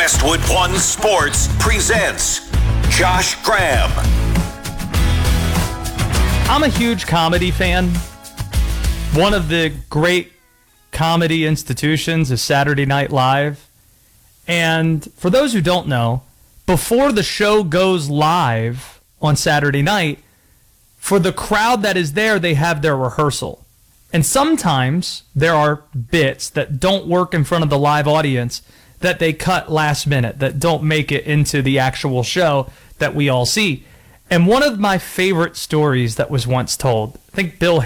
Westwood One Sports presents Josh Graham. I'm a huge comedy fan. One of the great comedy institutions is Saturday Night Live. And for those who don't know, before the show goes live on Saturday night, for the crowd that is there, they have their rehearsal. And sometimes there are bits that don't work in front of the live audience that they cut last minute, that don't make it into the actual show that we all see. And one of my favorite stories that was once told, I think Bill